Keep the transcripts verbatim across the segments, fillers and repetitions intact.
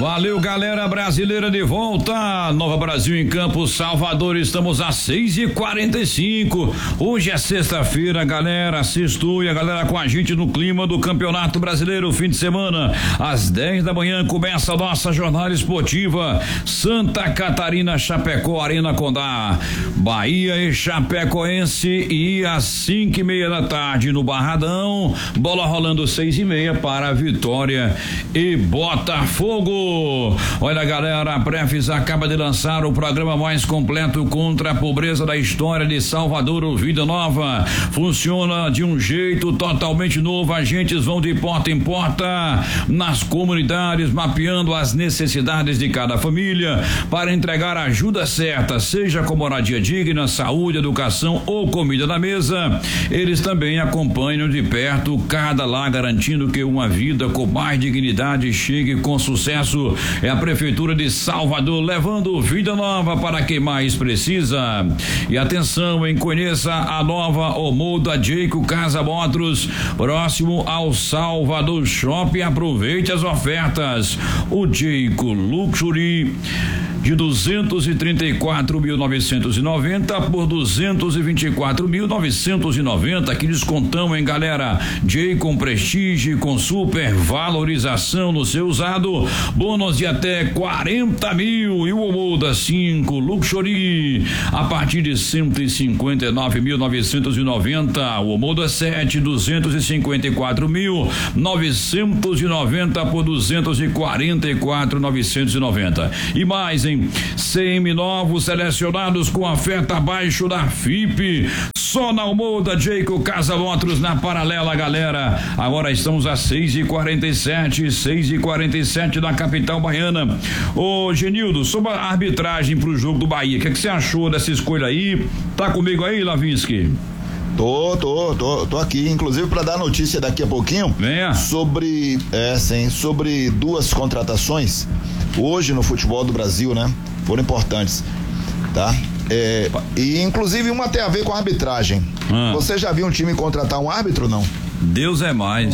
Valeu, galera brasileira de volta. Nova Brasil em Campo, Salvador. Estamos às seis e quarenta e cinco. Hoje é sexta-feira, galera. Sextou e a galera com a gente no clima do Campeonato Brasileiro. Fim de semana, às dez da manhã, começa a nossa jornada esportiva. Santa Catarina, Chapecó, Arena Condá. Bahia e Chapecoense. E às cinco e meia da tarde no Barradão. Bola rolando seis e meia para Vitória e Botafogo. Olha, galera, a Prefis acaba de lançar o programa mais completo contra a pobreza da história de Salvador, o Vida Nova. Funciona de um jeito totalmente novo. Agentes vão de porta em porta nas comunidades, mapeando as necessidades de cada família para entregar a ajuda certa, seja com moradia digna, saúde, educação ou comida na mesa. Eles também acompanham de perto cada lar, garantindo que uma vida com mais dignidade chegue com sucesso. É a Prefeitura de Salvador levando vida nova para quem mais precisa. E atenção, hein? Conheça a nova Omo da Jayco Casa Motors, próximo ao Salvador Shopping. Aproveite as ofertas. O Jayco Luxury de duzentos e trinta e quatro mil novecentos e noventa por duzentos e vinte e quatro mil novecentos e noventa. Que descontão, hein, galera? Jayco Prestige com super valorização no seu usado, bônus de até quarenta mil. E o Omoda cinco Luxury a partir de cento e cinquenta e nove mil novecentos e noventa. O Omoda sete duzentos e cinquenta e quatro mil novecentos e noventa por duzentos e quarenta e quatro mil novecentos e noventa. E mais, hein? Semi-novos selecionados com oferta abaixo da F I P. Só na Omoda Jayco Casa Motors, na paralela, galera. Agora estamos às seis e quarenta e sete, seis e quarenta e sete da capital baiana. Ô Genildo, sobre a arbitragem pro jogo do Bahia, o que, é que você achou dessa escolha aí? Tá comigo aí, Lavinsky? Tô, tô, tô, tô aqui, inclusive para dar notícia daqui a pouquinho. Venha. Sobre, é, sim, sobre duas contratações hoje no futebol do Brasil, né? Foram importantes, tá? É, e inclusive uma tem a ver com a arbitragem. Ah. Você já viu um time contratar um árbitro ou não? Deus é mais.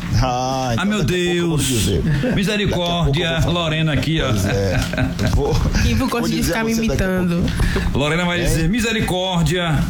Ah, então ah meu Deus. Misericórdia. Lorena aqui, ó. Pois é. Vou, Quem não conseguir ficar me imitando. Lorena vai é? dizer misericórdia.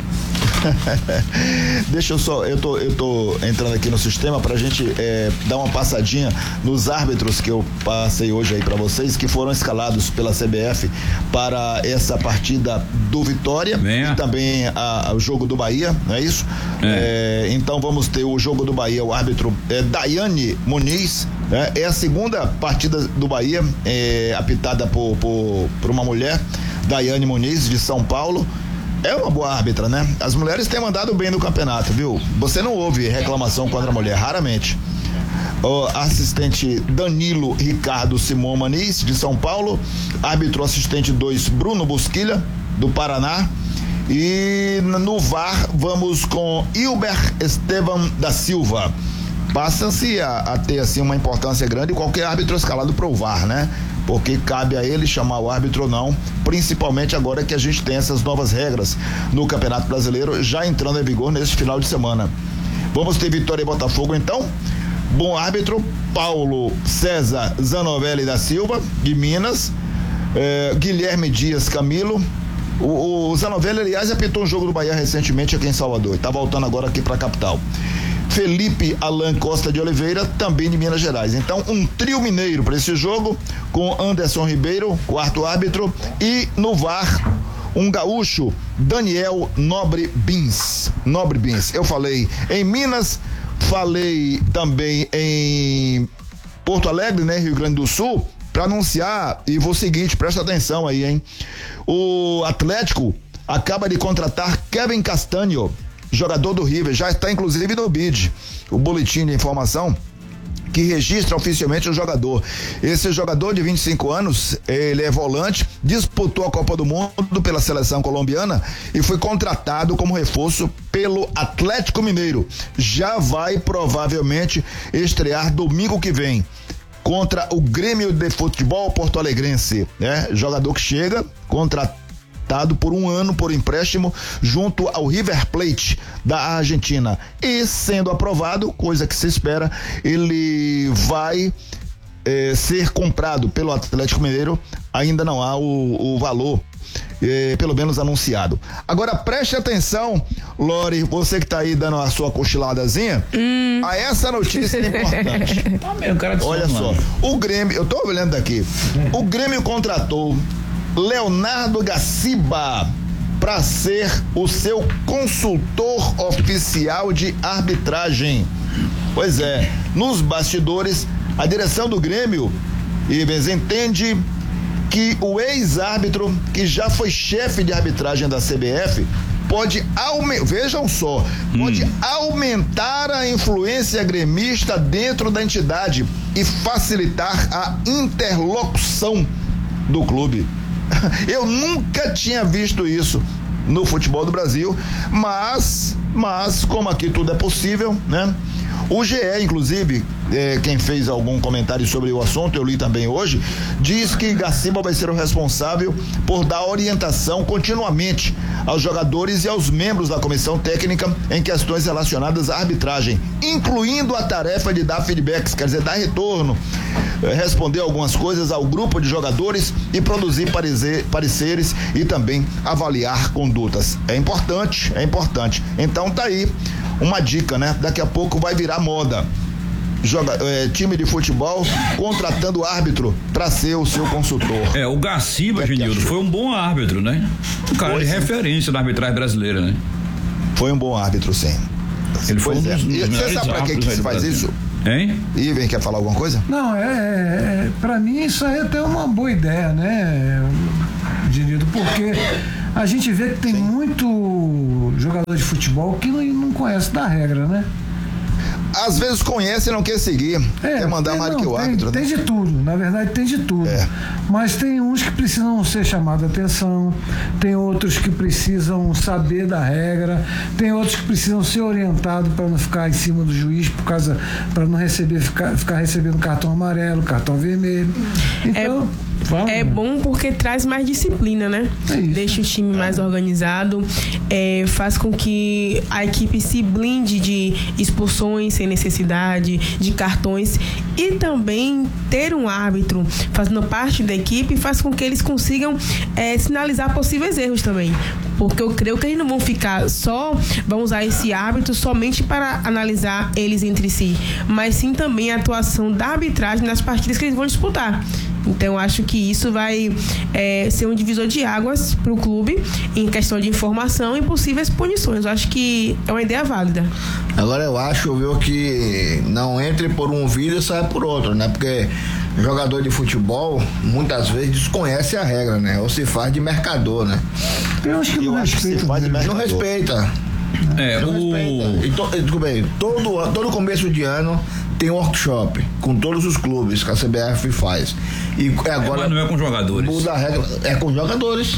Deixa eu só, eu tô, eu tô entrando aqui no sistema pra gente é, dar uma passadinha nos árbitros que eu passei hoje aí pra vocês, que foram escalados pela C B F para essa partida do Vitória. Venha. E também a, a, o jogo do Bahia, não é isso? É. É, então vamos ter o jogo do Bahia, o árbitro é Daiane Muniz, né? É a segunda partida do Bahia, é, apitada por, por, por uma mulher, Daiane Muniz, de São Paulo. É uma boa árbitra, né? As mulheres têm mandado bem no campeonato, viu? Você não ouve reclamação contra a mulher, raramente. O assistente Danilo Ricardo Simão Maniz, de São Paulo. Árbitro assistente dois, Bruno Busquilha, do Paraná. E no V A R vamos com Hilber Estevam da Silva. Passa-se a, a ter assim uma importância grande qualquer árbitro escalado para o V A R, né? Porque cabe a ele chamar o árbitro ou não, principalmente agora que a gente tem essas novas regras no Campeonato Brasileiro já entrando em vigor nesse final de semana. Vamos ter Vitória e Botafogo então. Bom árbitro, Paulo César Zanovelli da Silva, de Minas, eh, Guilherme Dias Camilo. O, o Zanovelli, aliás, apitou um jogo do Bahia recentemente aqui em Salvador, está voltando agora aqui para a capital. Felipe Alan Costa de Oliveira, também de Minas Gerais. Então, um trio mineiro para esse jogo, com Anderson Ribeiro, quarto árbitro, e no V A R, um gaúcho, Daniel Nobre Bins. Nobre Bins. Eu falei em Minas, falei também em Porto Alegre, né, Rio Grande do Sul, para anunciar, e vou seguinte, presta atenção aí, hein? O Atlético acaba de contratar Kevin Castanho, jogador do River, já está inclusive no B I D, o boletim de informação que registra oficialmente o jogador. Esse jogador de vinte e cinco anos, ele é volante, disputou a Copa do Mundo pela seleção colombiana e foi contratado como reforço pelo Atlético Mineiro. Já vai provavelmente estrear domingo que vem contra o Grêmio de Futebol Porto Alegrense, né? Jogador que chega, contratado por um ano por empréstimo junto ao River Plate da Argentina, e sendo aprovado, coisa que se espera, ele vai eh, ser comprado pelo Atlético Mineiro, ainda não há o, o valor, eh, pelo menos anunciado. Agora preste atenção, Lori, você que tá aí dando a sua cochiladazinha, hum. a essa notícia importante. Ah, meu, cara de Olha só, o Grêmio, eu tô olhando daqui, o Grêmio contratou Leonardo Gaciba para ser o seu consultor oficial de arbitragem. Pois é, nos bastidores, a direção do Grêmio, Ivens, entende que o ex-árbitro, que já foi chefe de arbitragem da C B F, pode aumentar, vejam só, hum. pode aumentar a influência gremista dentro da entidade e facilitar a interlocução do clube. Eu nunca tinha visto isso no futebol do Brasil, mas, mas como aqui tudo é possível, né? O G E, inclusive, é, quem fez algum comentário sobre o assunto, eu li também hoje, diz que Gaciba vai ser o responsável por dar orientação continuamente aos jogadores e aos membros da comissão técnica em questões relacionadas à arbitragem, incluindo a tarefa de dar feedbacks, quer dizer, dar retorno, é, responder algumas coisas ao grupo de jogadores e produzir parecer, pareceres e também avaliar condutas. É importante, é importante. Então tá aí uma dica, né? Daqui a pouco vai virar moda. Joga, é, time de futebol contratando árbitro para ser o seu consultor. É, o Gaciba, Genildo, foi um bom árbitro, né? Um cara foi, de sim. referência na arbitragem brasileira, né? Foi um bom árbitro, sim. Ele foi pois um dos, é. dos Você sabe pra que, que se faz isso? Hein? Iven, quer falar alguma coisa? Não, é, é, é pra mim isso aí é até uma boa ideia, né, Genildo? Porque a gente vê que tem Sim. muito jogador de futebol que não, não conhece da regra, né? Às vezes conhece e não quer seguir, é, quer mandar mais que o árbitro. Tem, né? tem de tudo, na verdade tem de tudo. É. Mas tem uns que precisam ser chamados a atenção, tem outros que precisam saber da regra, tem outros que precisam ser orientados para não ficar em cima do juiz, por causa, para não receber, ficar, ficar recebendo cartão amarelo, cartão vermelho. Então. É... Fala, é bom porque traz mais disciplina, né? É Deixa o time mais organizado, é, faz com que a equipe se blinde de expulsões sem necessidade, de cartões, e também ter um árbitro fazendo parte da equipe faz com que eles consigam é, sinalizar possíveis erros também. Porque eu creio que eles não vão ficar só, vão usar esse árbitro somente para analisar eles entre si, mas sim também a atuação da arbitragem nas partidas que eles vão disputar. Então, acho que isso vai é, ser um divisor de águas para o clube em questão de informação e possíveis punições. Eu acho que é uma ideia válida. Agora, eu acho, viu, que não entre por um vídeo e sai por outro, né? Porque jogador de futebol, muitas vezes, desconhece a regra, né? Ou se faz de mercador, né? Eu acho que eu não acho respeita. Que se faz de mercador. Não respeita. É, não o... respeita. E to, desculpa aí, todo, todo começo de ano tem um workshop com todos os clubes que a C B F faz. E agora, é, mas não é com jogadores. Muda a regra, é com jogadores.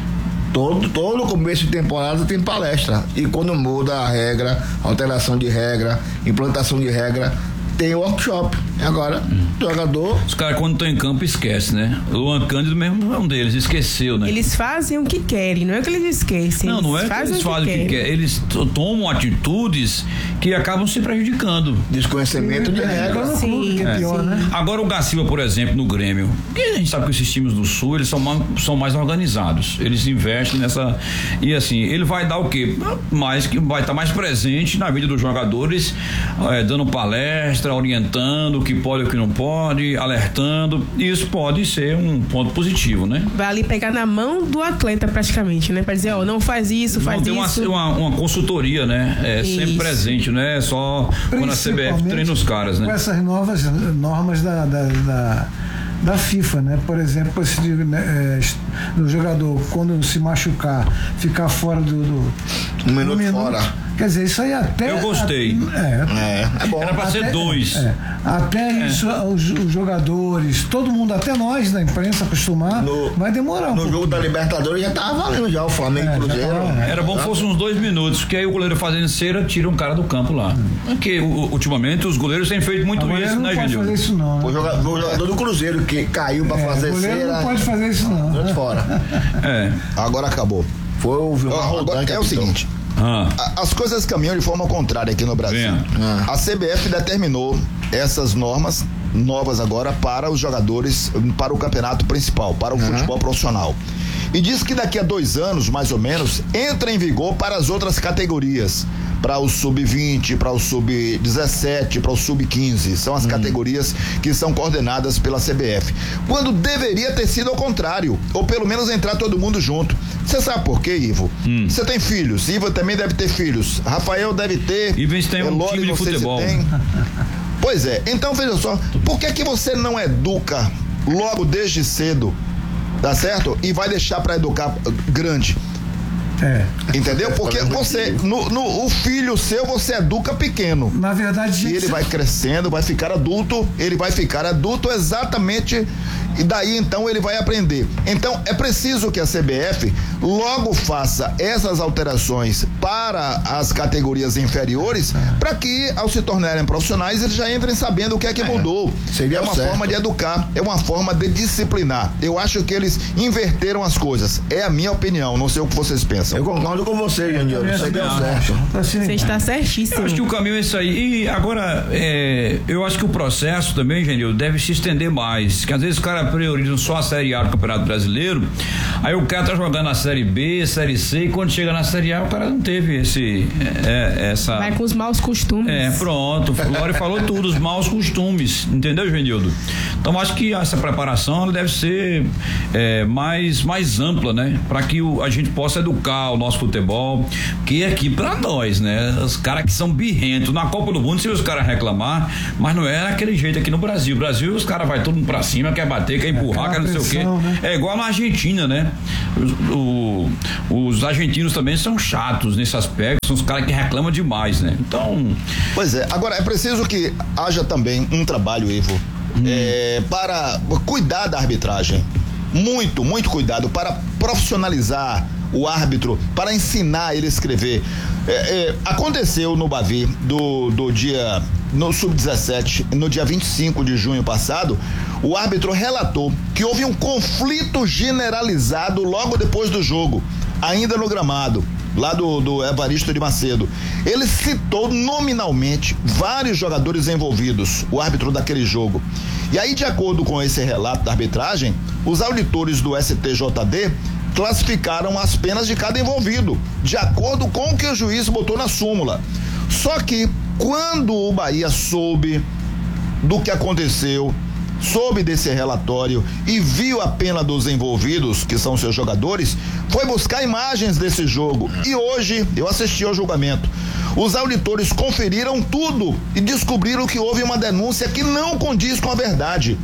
Todo, todo começo de temporada tem palestra. E quando muda a regra, alteração de regra, implantação de regra, tem workshop. Agora, hum. jogador... Os caras, quando estão em campo, esquecem, né? O Luan Cândido mesmo é um deles, esqueceu, né? Eles fazem o que querem, não é que eles esquecem. Não, não é que eles fazem o que querem. Eles tomam atitudes que acabam se prejudicando. Desconhecimento de regra. Sim, é pior, né? Agora, o Gaciba, por exemplo, no Grêmio, que a gente sabe que esses times do Sul, eles são mais, são mais organizados. Eles investem nessa... E assim, ele vai dar o quê? Mais que vai estar mais presente na vida dos jogadores, é, dando palestra, orientando o que pode e o que não pode, alertando. Isso pode ser um ponto positivo, né? Vai ali pegar na mão do atleta praticamente, né? Para dizer, ó, oh, não faz isso, faz não, isso. Tem uma, uma, uma consultoria, né? É isso. Sempre presente, né? Só quando a C B F treina os caras, né? Com essas novas normas da, da, da, da FIFA, né? Por exemplo, esse né, é, o jogador, quando se machucar, ficar fora do... do um minuto, um minuto fora. Quer dizer, isso aí até... Eu gostei. A, é, é, é bom. Era pra até, ser dois. É, até é. isso, os, os jogadores, todo mundo, até nós da imprensa acostumar, no, vai demorar um No pouco. jogo da Libertadores já tava valendo já o Flamengo e é, Cruzeiro. Tava, Era bom que fosse uns dois minutos, porque aí o goleiro fazendo cera tira um cara do campo lá. Porque o, ultimamente os goleiros têm feito muito Agora isso, não né, pode Genildo? fazer isso não. Né? O, jogador, o jogador do Cruzeiro que caiu pra é, fazer cera. O goleiro cera, não pode fazer isso não. Né? Fora. É. Agora acabou. Foi o Agora, agora é o seguinte. Ah. As coisas caminham de forma contrária aqui no Brasil. Ah. A C B F determinou essas normas novas agora para os jogadores, para o campeonato principal, para o uhum. futebol profissional. E diz que daqui a dois anos, mais ou menos, entra em vigor para as outras categorias, para o sub vinte, para o sub dezessete, para o sub quinze. São as hum. categorias que são coordenadas pela C B F. Quando deveria ter sido ao contrário, ou pelo menos entrar todo mundo junto. Você sabe por quê, Ivo? Você hum. tem filhos, Ivo também deve ter filhos, Rafael deve ter, Ivo tem um Elore, time de futebol. Tem. Pois é, então veja só, por que que você não educa logo desde cedo, tá certo? E vai deixar para educar grande? É. Entendeu? Porque você, no, no, o filho seu, você educa pequeno. Na verdade, e ele você... vai crescendo, vai ficar adulto, ele vai ficar adulto exatamente, e daí então ele vai aprender. Então é preciso que a C B F logo faça essas alterações para as categorias inferiores, para que ao se tornarem profissionais eles já entrem sabendo o que é que mudou. Seria é uma certo. forma de educar, é uma forma de disciplinar. Eu acho que eles inverteram as coisas. É a minha opinião, não sei o que vocês pensam. Eu concordo com você, Janil. Isso deu certo. Você está certíssimo. Eu acho que o caminho é isso aí. E agora, é, eu acho que o processo também, Janil, deve se estender mais. Que às vezes o cara prioriza só a Série A do Campeonato Brasileiro, aí o cara tá jogando a Série B, Série C, e quando chega na Série A, o cara não teve esse. É, essa... Vai com os maus costumes. É, pronto. O Lore falou tudo, os maus costumes. Entendeu, Genildo? Então, acho que essa preparação ela deve ser é, mais, mais ampla, né? Para que o, a gente possa educar o nosso futebol, que é aqui para nós, né? Os caras que são birrentos. Na Copa do Mundo, se os caras reclamar, mas não é aquele jeito aqui no Brasil. No Brasil, os caras vai todo mundo pra cima, quer bater, quer empurrar, é, quer não sei pressão, o quê. Né? É igual na Argentina, né? O, o, os argentinos também são chatos nesse aspecto, são os caras que reclamam demais, né? Então. Pois é, agora é preciso que haja também um trabalho, Ivo, hum. é, para cuidar da arbitragem. Muito, muito cuidado para profissionalizar o árbitro, para ensinar ele a escrever. É, é, aconteceu no Bavi do, do dia no sub dezessete, no dia vinte e cinco de junho passado, o árbitro relatou que houve um conflito generalizado logo depois do jogo, ainda no gramado, lá do, do Evaristo de Macedo. Ele citou nominalmente vários jogadores envolvidos, o árbitro daquele jogo. E aí, de acordo com esse relato da arbitragem, os auditores do S T J D classificaram as penas de cada envolvido, de acordo com o que o juiz botou na súmula. Só que, quando o Bahia soube do que aconteceu, soube desse relatório e viu a pena dos envolvidos, que são seus jogadores, foi buscar imagens desse jogo. E hoje, eu assisti ao julgamento, os auditores conferiram tudo e descobriram que houve uma denúncia que não condiz com a verdade.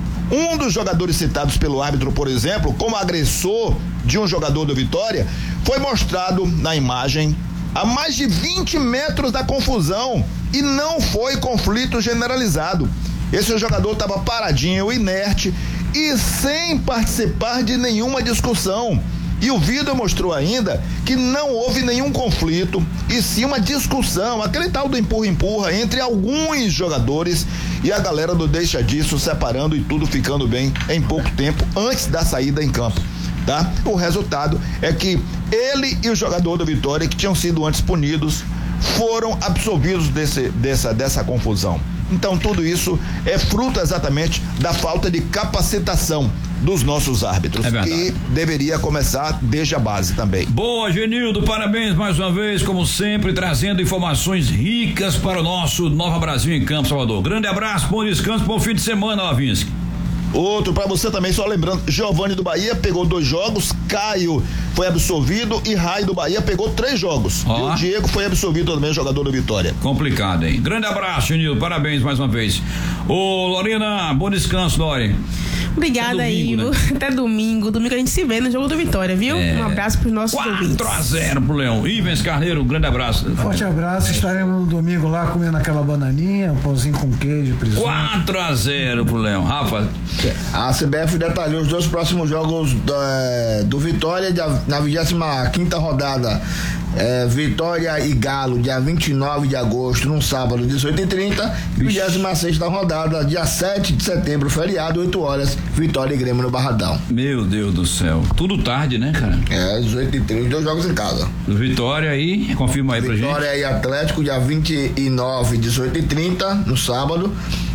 Um dos jogadores citados pelo árbitro, por exemplo, como agressor de um jogador do Vitória, foi mostrado na imagem a mais de vinte metros da confusão e não foi conflito generalizado. Esse jogador estava paradinho, inerte e sem participar de nenhuma discussão. E o vídeo mostrou ainda que não houve nenhum conflito, e sim uma discussão, aquele tal do empurra-empurra entre alguns jogadores e a galera do deixa disso, separando e tudo ficando bem em pouco tempo antes da saída em campo, tá? O resultado é que ele e o jogador do Vitória, que tinham sido antes punidos, foram absolvidos desse, dessa, dessa confusão. Então tudo isso é fruto exatamente da falta de capacitação dos nossos árbitros, é que deveria começar desde a base também. Boa, Genildo, parabéns mais uma vez, como sempre, trazendo informações ricas para o nosso Nova Brasil em Campo, Salvador. Grande abraço, bom descanso, bom fim de semana, Lavinsky. Outro para você também, só lembrando, Giovani do Bahia pegou dois jogos, Caio foi absolvido e Raio do Bahia pegou três jogos. Oh. E o Diego foi absolvido também, jogador do Vitória. Complicado, hein? Grande abraço, Genildo, parabéns mais uma vez. Ô, Lorena, bom descanso, Lore. Obrigada, domingo, Ivo. Né? Até domingo. Domingo a gente se vê no jogo do Vitória, viu? É. Um abraço pros nossos ouvintes. quatro a zero pro Leão. Ivens Carneiro, um grande abraço. Forte abraço. Estaremos no domingo lá comendo aquela bananinha, um pãozinho com queijo, presunto. quatro a zero pro Leão. Rafa. A C B F detalhou os dois próximos jogos do, é, do Vitória na vigésima quinta rodada. É, Vitória e Galo, dia vinte e nove de agosto, num sábado, dezoito e trinta, e vigésima sexta rodada, dia sete de setembro, feriado, oito horas, Vitória e Grêmio no Barradão. Meu Deus do céu, tudo tarde, né, cara? É, dezoito e trinta, dois jogos em casa. Vitória aí, confirma aí Vitória pra gente. Vitória e Atlético, dia vinte e nove, dezoito e trinta, no sábado,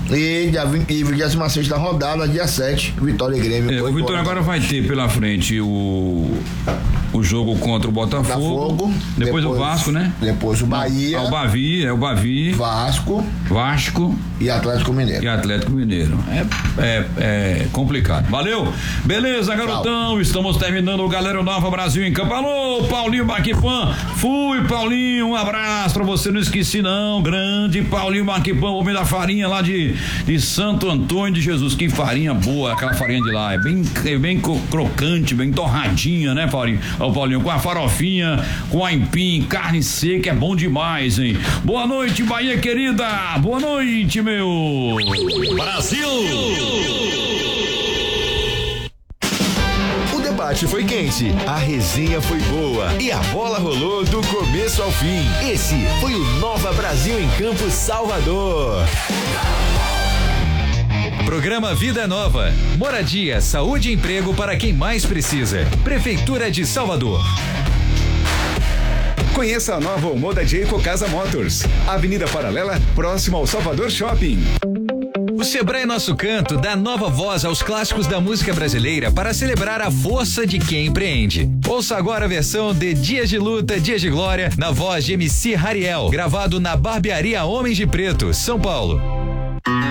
E dia vinte e vigésima sexta rodada, dia sete, Vitória e Grêmio. É, o Vitória agora vai ter pela frente o, o jogo contra o Botafogo. Botafogo depois, depois o Vasco, né? Depois o Bahia. É o Bavi, é o Bavi. Vasco. Vasco. E Atlético Mineiro. E Atlético Mineiro. É, é, é complicado. Valeu? Beleza, garotão. Tchau. Estamos terminando o Galera Nova Brasil em Campo. Alô, Paulinho Baquipan. Fui, Paulinho. Um abraço pra você. Não esqueci, não. Grande Paulinho Baquipan, homem da farinha lá de, de Santo Antônio de Jesus. Que farinha boa, aquela farinha de lá. É bem, é bem crocante, bem torradinha, né, Paulinho? Ô, Paulinho, com a farofinha, com a aipim, carne seca. É bom demais, hein? Boa noite, Bahia querida. Boa noite, meu. Brasil! O debate foi quente, a resenha foi boa e a bola rolou do começo ao fim. Esse foi o Nova Brasil em Campo, Salvador. Programa Vida Nova. Moradia, saúde e emprego para quem mais precisa. Prefeitura de Salvador. Conheça a nova Omoda de Ecocasa Motors. Avenida Paralela, próximo ao Salvador Shopping. O Sebrae Nosso Canto dá nova voz aos clássicos da música brasileira para celebrar a força de quem empreende. Ouça agora a versão de Dias de Luta, Dias de Glória, na voz de M C Hariel, gravado na Barbearia Homens de Preto, São Paulo.